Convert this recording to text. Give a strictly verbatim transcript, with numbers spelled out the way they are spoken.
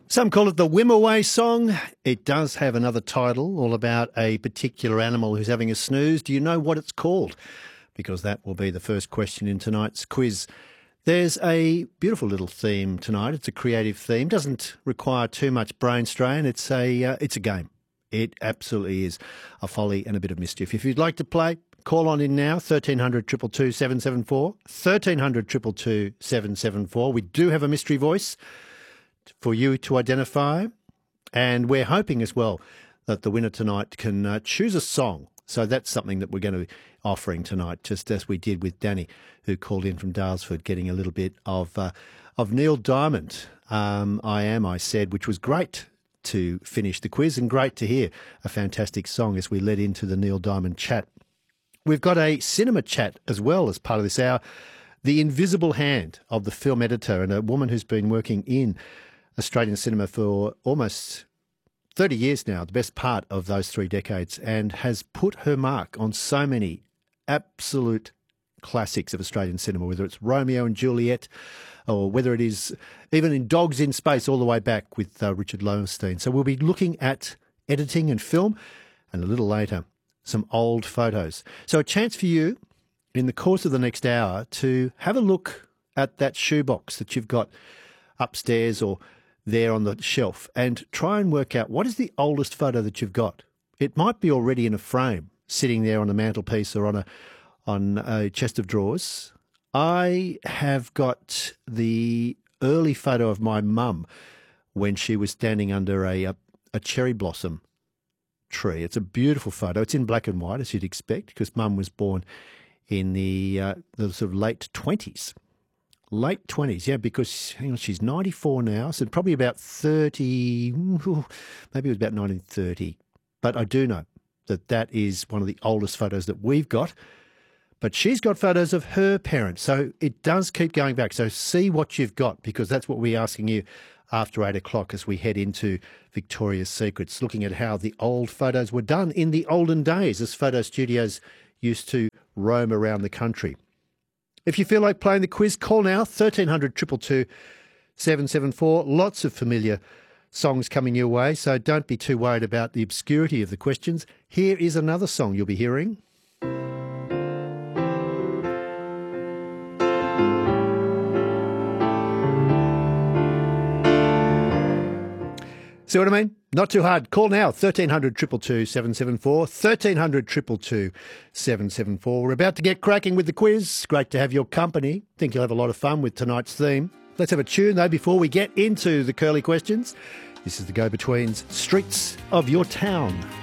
Some call it the Wimoweh song. It does have another title, all about a particular animal who's having a snooze. Do you know what it's called? Because that will be the first question in tonight's quiz. There's a beautiful little theme tonight. It's a creative theme. Doesn't require too much brain strain. It's a uh, it's a game. It absolutely is a folly and a bit of mischief. If you'd like to play, call on in now, thirteen hundred, two two two, seven seven four, thirteen hundred, two two two, seven seven four. We do have a mystery voice for you to identify, and we're hoping as well that the winner tonight can uh, choose a song. So that's something that we're going to be offering tonight, just as we did with Danny, who called in from Daylesford, getting a little bit of uh, of Neil Diamond, um, I Am, I Said, which was great to finish the quiz and great to hear a fantastic song as we led into the Neil Diamond chat. We've got a cinema chat as well as part of this hour. The invisible hand of the film editor and a woman who's been working in Australian cinema for almost thirty years now, the best part of those three decades, and has put her mark on so many absolute classics of Australian cinema, whether it's Romeo and Juliet or whether it is even in Dogs in Space all the way back with uh, Richard Lowenstein. So we'll be looking at editing and film, and a little later, some old photos. So a chance for you in the course of the next hour to have a look at that shoebox that you've got upstairs or there on the shelf and try and work out what is the oldest photo that you've got. It might be already in a frame, sitting there on a mantelpiece or on a on a chest of drawers. I have got the early photo of my mum when she was standing under a, a, a cherry blossom tree. It's a beautiful photo. It's in black and white, as you'd expect, because Mum was born in the, uh, the sort of late twenties. Late twenties, yeah, because hang on, she's ninety-four now, so probably about thirty, maybe it was about nineteen thirty. But I do know that that is one of the oldest photos that we've got. But she's got photos of her parents, so it does keep going back. So see what you've got, because that's what we're asking you after eight o'clock as we head into Victoria's Secrets, looking at how the old photos were done in the olden days as photo studios used to roam around the country. If you feel like playing the quiz, call now, thirteen hundred, two two two, seven seven four. Lots of familiar songs coming your way, so don't be too worried about the obscurity of the questions. Here is another song you'll be hearing. See what I mean? Not too hard. Call now, thirteen hundred, two two two, seven seven four, thirteen hundred, two two two, seven seven four. We're about to get cracking with the quiz. Great to have your company. Think you'll have a lot of fun with tonight's theme. Let's have a tune, though, before we get into the curly questions. This is the Go-Betweens, Streets of Your Town.